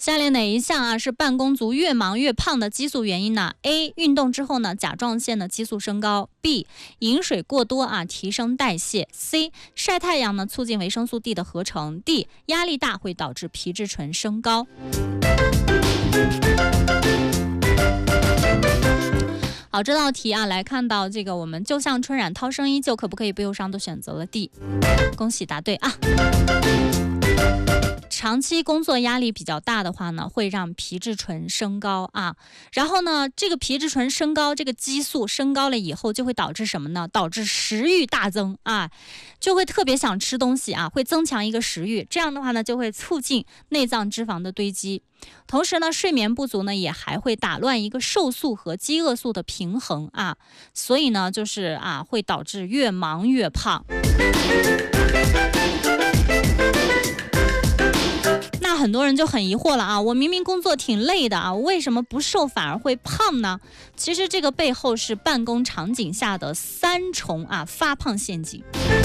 下列哪一项啊是办公族越忙越胖的激素原因呢 ？A. 运动之后呢，甲状腺的激素升高 ；B. 饮水过多啊，提升代谢 ；C. 晒太阳呢，促进维生素 D 的合成 ；D. 压力大会导致皮质醇升高。好，这道题啊，来看到这个，我们就像春染涛声依旧，可不可以不忧伤，都选择了 D， 恭喜答对啊！长期工作压力比较大的话呢，会让皮质醇升高啊。然后呢，这个皮质醇升高，这个激素升高了以后，就会导致什么呢？导致食欲大增啊，就会特别想吃东西啊，会增强一个食欲。这样的话呢，就会促进内脏脂肪的堆积。同时呢，睡眠不足呢，也还会打乱一个瘦素和饥饿素的平衡啊。所以呢，就是啊，会导致越忙越胖。那很多人就很疑惑了啊，我明明工作挺累的啊，我为什么不瘦反而会胖呢？其实这个背后是办公场景下的3重啊发胖陷阱。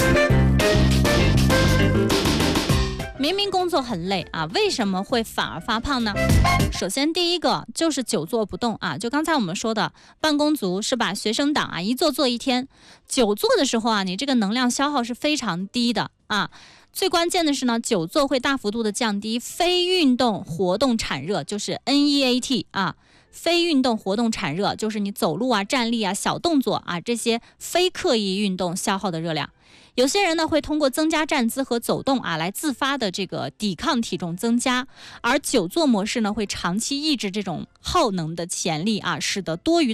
明明工作很累啊，为什么会反而发胖呢？首先第一个就是久坐不动啊，就刚才我们说的办公族是吧？学生党啊，一坐一天，久坐的时候啊，你这个能量消耗是非常低的啊。最关键的是呢，久坐会大幅度的降低非运动活动产热，就是 NEAT 啊。非运动活动产热就是你走路啊、站立啊、小动作啊这些非刻意运动消耗的热量。有些人呢会通过增加站姿和走动啊来自发的这个抵抗体重增加，而久坐模式呢会长期抑制这种耗能的潜力啊，使得多余